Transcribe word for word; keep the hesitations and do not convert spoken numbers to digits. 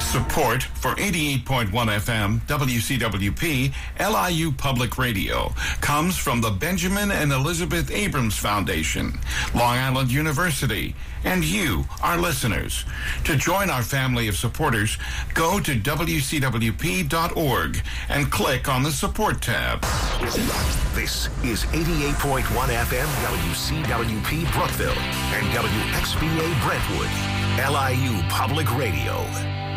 Support for eighty-eight point one F M W C W P L I U Public Radio comes from the Benjamin and Elizabeth Abrams Foundation, Long Island University, and you, our listeners. To join our family of supporters, go to W C W P dot org and click on the support tab. This is eighty-eight point one F M W C W P Brookville and W X B A Brentwood, L I U Public Radio.